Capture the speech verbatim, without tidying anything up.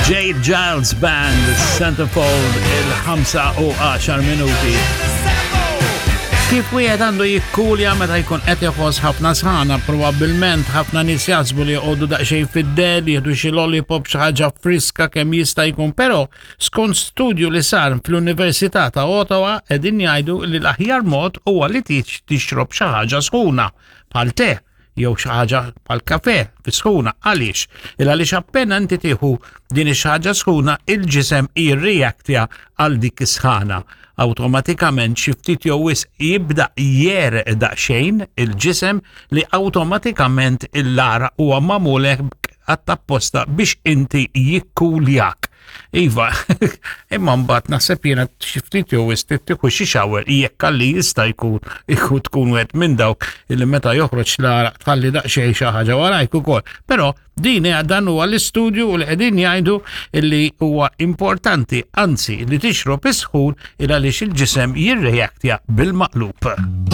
Jade Giles Band, Centerfold, il-ħamsa u għaxar minuti. Kif wieħed għandu jikkulja meta jkun qed iħoss ħafna sħana, probabbilment ħafna nies jaħsbu li jqogħdu daqsxejn fid-del, jieħdu xi lollipop xi ħaġa friska kemm jista' jkun, però skont studju li sar fl-Università ta' Ottawa qegħdin jgħidu li l-aħjar mod huwa li tixrob xi ħaġa sħuna bħal te jew xi ħaġa bħal kafè fis-sħuna. Għaliex? Il għaliex appena inti tieħu din ix ħaġa sħuna il-ġisem jirreaktja għal dik is-sħana. Awtomatikament xi ftit jew wisq jibda jereq daqsxejn il-ġisem li awtomatikament il-lara huwa magħmul hekk apposta biex inti jikkuljak. Iva, imma mbagħad naħseb jiena xi ftit jew wisq tieħu xi xawer jekk għalli jista' jkun ikun tkun wieħed minn dawk illi meta joħroġ lara tħalli daqsxejn xi ħaġa warajk ukoll. Però din hija dan huwa l-istudju u li qegħdin jgħidu li huwa importanti anzi li tixrob is-sħun il għaliex il-ġisem jirreaktja bil-maqlub.